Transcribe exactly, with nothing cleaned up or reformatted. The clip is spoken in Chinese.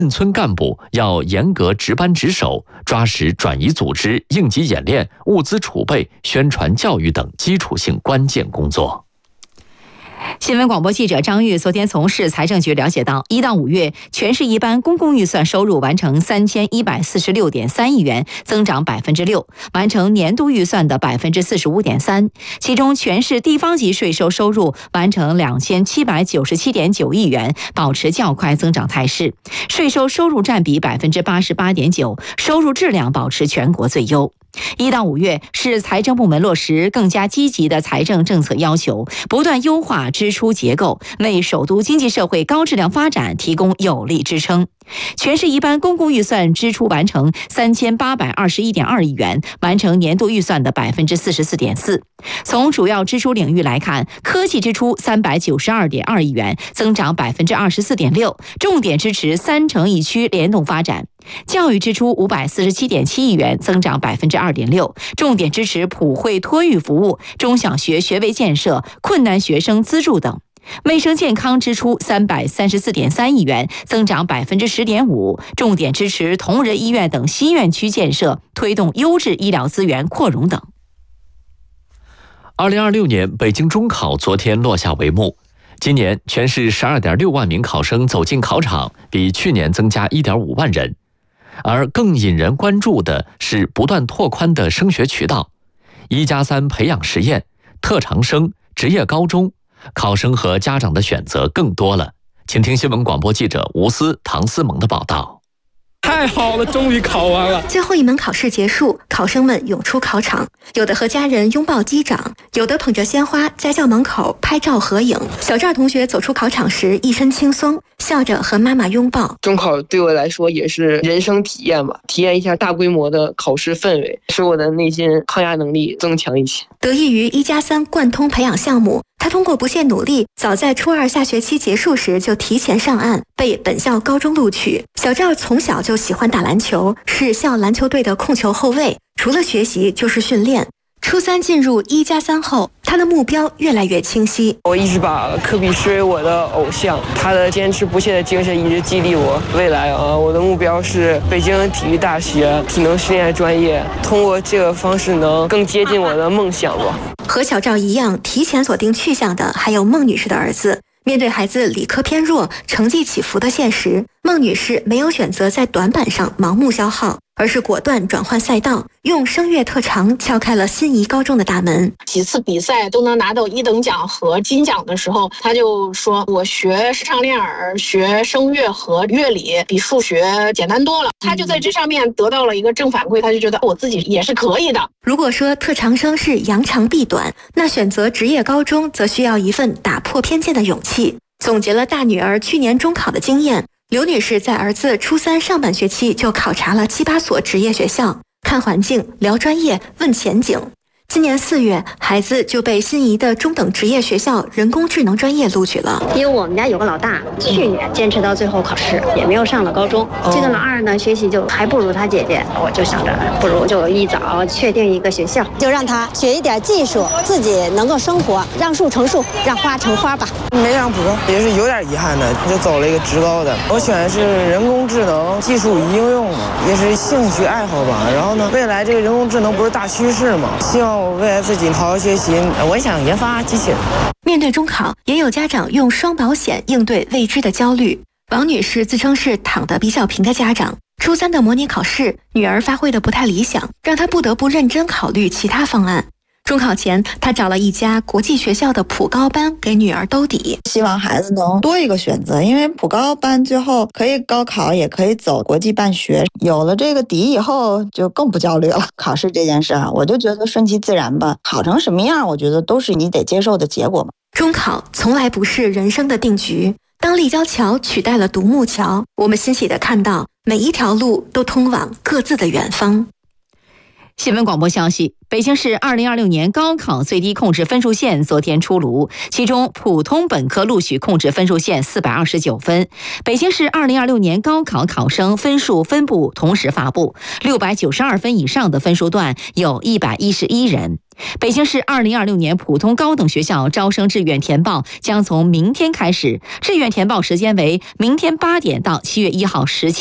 村干部要严格值班值守，抓实转移组织、应急演练、物资储备、宣传教育等基础性关键工作。 新闻广播记者张玉昨天从市财政局了解到，一到五月全市一般公共预算收入完成三千一百四十六点三亿元，增长百分之六，完成年度预算的百分之四十五点三。其中，全市地方级税收收入完成两千七百九十七点九亿元，保持较快增长态势，税收收入占比百分之八十八点九，收入质量保持全国最优。一到五月，市财政部门落实更加积极的财政政策要求，不断优化支出结构，为首都经济社会高质量发展提供有力支撑。全市一般公共预算支出完成三千八百二十一点二亿元，完成年度预算的百分之四十四点四。从主要支出领域来看，科技支出三百九十二点二亿元，增长百分之二十四点六，重点支持三城一区联动发展。教育支出五百四十七点七亿元，增长百分之二点六，重点支持普惠托育服务、中小学学位建设、困难学生资助等。卫生健康支出三百三十四点三亿元，增长百分之十点五，重点支持同仁医院等新院区建设，推动优质医疗资源扩容等。 二零二六年北京中考昨天落下帷幕。今年全市十二点六万名考生走进考场，比去年增加一点五万人。而更引人关注的是不断拓宽的升学渠道，一加三培养实验、特长生、职业高中，考生和家长的选择更多了。请听新闻广播记者吴思、唐思萌的报道。 太好了，终于考完了！ 最后一门考试结束，考生们涌出考场，有的和家人拥抱击掌，有的捧着鲜花在校门口拍照合影。小赵同学走出考场时一身轻松，笑着和妈妈拥抱。 中考对我来说也是人生体验吧，体验一下大规模的考试氛围，使我的内心抗压能力增强一些。 得益于一加三贯通培养项目，他通过不懈努力，早在初二下学期结束时就提前上岸，被本校高中录取。小赵从小就喜欢打篮球，是校篮球队的控球后卫，除了学习就是训练。初三进入一加三后，他的目标越来越清晰。 我一直把科比视为我的偶像，他的坚持不懈的精神一直激励我。未来啊，我的目标是北京体育大学体能训练专业，通过这个方式能更接近我的梦想吧。 和小赵一样，提前锁定去向的还有孟女士的儿子。面对孩子理科偏弱、成绩起伏的现实，孟女士没有选择在短板上盲目消耗，而是果断转换赛道，用声乐特长敲开了心仪高中的大门。 几次比赛都能拿到一等奖和金奖的时候，他就说我学视唱练耳、学声乐和乐理比数学简单多了。他就在这上面得到了一个正反馈，他就觉得我自己也是可以的。 如果说特长生是扬长避短，那选择职业高中则需要一份打破偏见的勇气。总结了大女儿去年中考的经验，刘女士在儿子初三上半学期就考察了七八所职业学校，看环境、聊专业、问前景。今年四月，孩子就被心仪的中等职业学校人工智能专业录取了。 因为我们家有个老大，去年坚持到最后考试，也没有上了高中。这个老二呢，学习就还不如他姐姐，我就想着，不如就一早确定一个学校， 就让他学一点技术，自己能够生活，让树成树，让花成花吧。 没上普通，也是有点遗憾的，就走了一个职高的。我选的是人工智能技术与应用嘛，也是兴趣爱好吧。然后呢，未来这个人工智能不是大趋势嘛，希望我未来自己好好学习，我想研发机器人。 面对中考，也有家长用双保险应对未知的焦虑。王女士自称是躺得比较平的家长，初三的模拟考试，女儿发挥的不太理想，让她不得不认真考虑其他方案。中考前，他找了一家国际学校的普高班给女儿兜底， 希望孩子能多一个选择，因为普高班最后可以高考，也可以走国际办学。有了这个底以后，就更不焦虑了。考试这件事啊，我就觉得顺其自然吧，考成什么样，我觉得都是你得接受的结果嘛。 中考从来不是人生的定局，当立交桥取代了独木桥，我们欣喜地看到每一条路都通往各自的远方。 新闻广播消息，北京市二零二六年高考最低控制分数线昨天出炉，其中普通本科录取控制分数线四百二十九分。北京市二零二六年高考考生分数分布同时发布，六百九十二分以上的分数段有一百一十一人。北京市二零二六年普通高等学校招生志愿填报将从明天开始，志愿填报时间为明天八点到七月一号十七。